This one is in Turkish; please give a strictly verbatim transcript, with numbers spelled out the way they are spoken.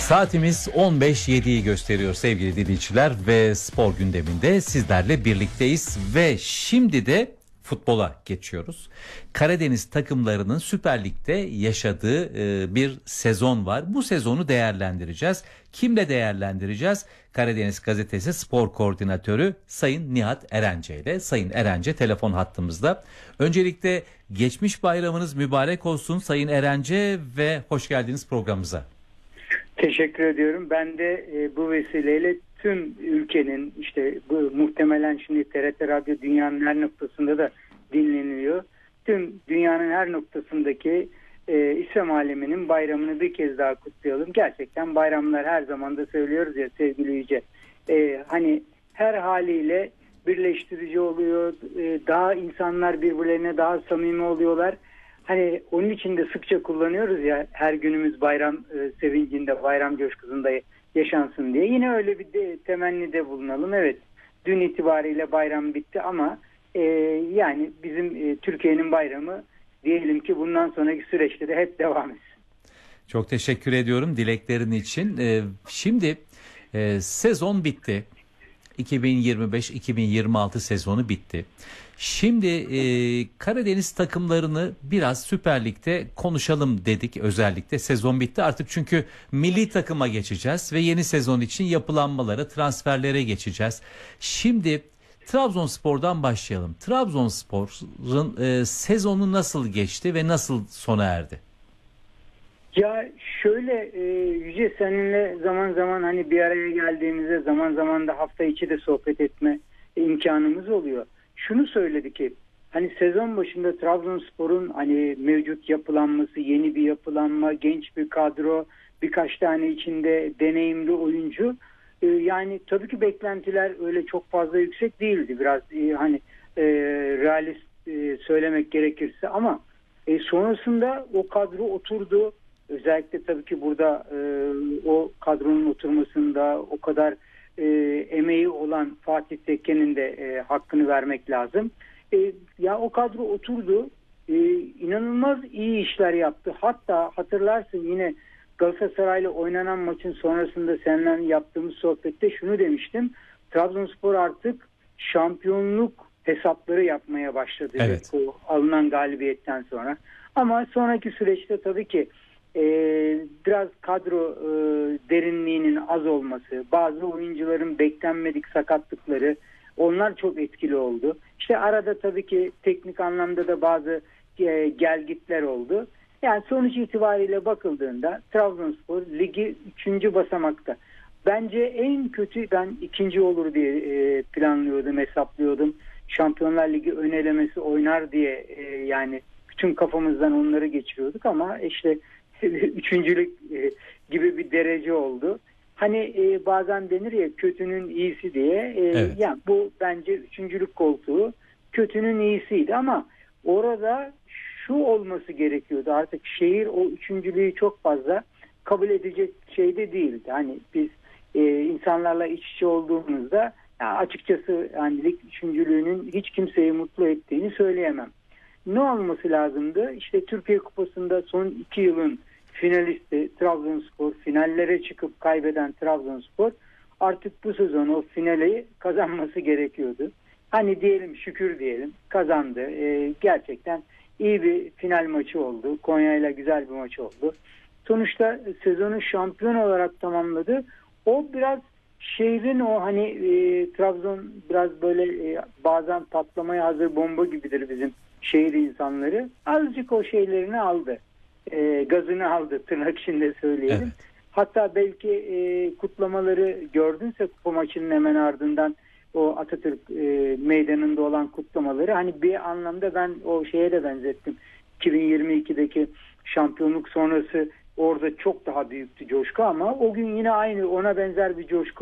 Saatimiz on beş yediyi gösteriyor sevgili dinleyiciler ve spor gündeminde sizlerle birlikteyiz ve şimdi de futbola geçiyoruz. Karadeniz takımlarının Süper Lig'de yaşadığı e, bir sezon var. Bu sezonu değerlendireceğiz. Kimle değerlendireceğiz? Karadeniz Gazetesi Spor Koordinatörü Sayın Nihat Erence ile. Sayın Erence telefon hattımızda. Öncelikle geçmiş bayramınız mübarek olsun Sayın Erence ve hoş geldiniz programımıza. Teşekkür ediyorum. Ben de e, bu vesileyle tüm ülkenin işte bu muhtemelen şimdi T R T Radyo dünyanın her noktasında da dinleniliyor. Tüm dünyanın her noktasındaki e, İslam aleminin bayramını bir kez daha kutlayalım. Gerçekten bayramlar her zaman da söylüyoruz ya sevgili Yüce. E, hani her haliyle birleştirici oluyor. E, daha insanlar birbirlerine daha samimi oluyorlar. Hani onun için de sıkça kullanıyoruz ya her günümüz bayram e, sevincinde, bayram coşkusunda yaşansın diye. Yine öyle bir de, temennide bulunalım. Evet, dün itibariyle bayram bitti ama e, yani bizim e, Türkiye'nin bayramı diyelim ki bundan sonraki süreçte de hep devam etsin. Çok teşekkür ediyorum dileklerin için. Ee, şimdi e, sezon bitti. iki bin yirmi beş iki bin yirmi altı sezonu bitti. Şimdi e, Karadeniz takımlarını biraz Süper Lig'de konuşalım dedik özellikle. Sezon bitti artık çünkü milli takıma geçeceğiz ve yeni sezon için yapılanmalara, transferlere geçeceğiz. Şimdi Trabzonspor'dan başlayalım. Trabzonspor'un e, sezonu nasıl geçti ve nasıl sona erdi? Ya şöyle e, Yüce seninle zaman zaman hani bir araya geldiğimizde zaman zaman da hafta içi de sohbet etme imkanımız oluyor. Şunu söyledi ki hani sezon başında Trabzonspor'un hani mevcut yapılanması, yeni bir yapılanma, genç bir kadro, birkaç tane içinde deneyimli oyuncu. E, yani tabii ki beklentiler öyle çok fazla yüksek değildi. Biraz e, hani e, realist e, söylemek gerekirse ama e, sonrasında o kadro oturdu. Özellikle tabii ki burada e, o kadronun oturmasında o kadar e, emeği olan Fatih Tekke'nin de e, hakkını vermek lazım. E, ya o kadro oturdu. E, inanılmaz iyi işler yaptı. Hatta hatırlarsın yine Galatasaray'la oynanan maçın sonrasında seninle yaptığımız sohbette şunu demiştim. Trabzonspor artık şampiyonluk hesapları yapmaya başladı. Evet. O alınan galibiyetten sonra. Ama sonraki süreçte tabii ki Ee, biraz kadro e, derinliğinin az olması, bazı oyuncuların beklenmedik sakatlıkları, onlar çok etkili oldu. İşte arada tabii ki teknik anlamda da bazı e, gelgitler oldu. Yani sonuç itibariyle bakıldığında Trabzonspor ligi üçüncü basamakta. Bence en kötü ben ikinci olur diye e, planlıyordum, hesaplıyordum. Şampiyonlar Ligi ön elemesi oynar diye e, yani bütün kafamızdan onları geçiriyorduk ama işte üçüncülük e, gibi bir derece oldu. Hani e, bazen denir ya kötünün iyisi diye. E, evet. Yani bu bence üçüncülük koltuğu kötünün iyisiydi ama orada şu olması gerekiyordu. Artık şehir o üçüncülüğü çok fazla kabul edecek şeyde değildi. Hani biz e, insanlarla iç içe olduğumuzda ya açıkçası yani lig üçüncülüğünün hiç kimseyi mutlu ettiğini söyleyemem. Ne olması lazımdı? İşte Türkiye Kupası'nda son iki yılın finalisti Trabzonspor, finallere çıkıp kaybeden Trabzonspor artık bu sezon o finali kazanması gerekiyordu. Hani diyelim şükür diyelim kazandı. Ee, gerçekten iyi bir final maçı oldu. Konya'yla güzel bir maç oldu. Sonuçta sezonu şampiyon olarak tamamladı. O biraz şehrin o hani e, Trabzon biraz böyle e, bazen patlamaya hazır bomba gibidir bizim şehir insanları. Azıcık o şeylerini aldı. E, gazını aldı tırnak içinde söyleyelim. Evet. Hatta belki e, kutlamaları gördünse kupa maçının hemen ardından o Atatürk e, meydanında olan kutlamaları hani bir anlamda ben o şeye de benzettim. iki bin yirmi ikideki şampiyonluk sonrası orada çok daha büyüktü coşku ama o gün yine aynı ona benzer bir coşku